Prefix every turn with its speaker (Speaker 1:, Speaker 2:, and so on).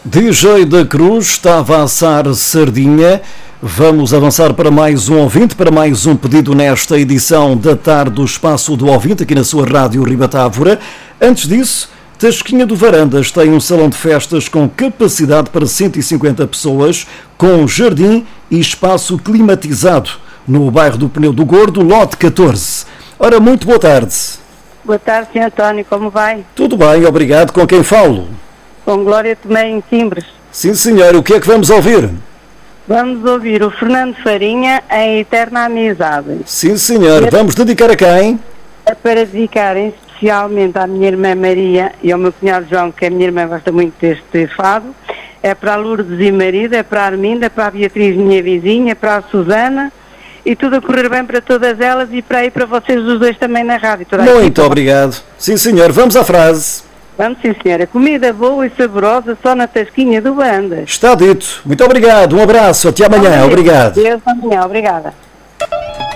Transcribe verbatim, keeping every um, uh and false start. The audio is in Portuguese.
Speaker 1: D J da Cruz estava a assar sardinha. Vamos avançar para mais um ouvinte, para mais um pedido nesta edição da tarde do Espaço do Ouvinte, aqui na sua Rádio Ribatávora. Antes disso, Tasquinha do Varandas tem um salão de festas com capacidade para cento e cinquenta pessoas, com jardim e espaço climatizado, no bairro do Pneu do Gordo, lote catorze. Ora, muito boa tarde.
Speaker 2: Boa tarde, senhor António, como vai?
Speaker 1: Tudo bem, obrigado. Com quem falo?
Speaker 2: Com Glória Tomé em Simbres.
Speaker 1: Sim, senhor. O que é que vamos ouvir?
Speaker 2: Vamos ouvir o Fernando Farinha em Eterna Amizade.
Speaker 1: Sim, senhor. Vamos dedicar a quem?
Speaker 2: É para dedicar especialmente à minha irmã Maria e ao meu cunhado João, que a minha irmã gosta muito deste fado. É para a Lourdes e marido, é para a Arminda, é para a Beatriz, minha vizinha, é para a Susana. E tudo a correr bem para todas elas e para aí para vocês os dois também na rádio. Toda
Speaker 1: Muito obrigado. Sim, senhor. Vamos à frase.
Speaker 2: Vamos, sim, senhora. Comida boa e saborosa só na Tasquinha do Varandas.
Speaker 1: Está dito. Muito obrigado. Um abraço. Até amanhã. Obrigado.
Speaker 2: Deus, amanhã. Obrigada.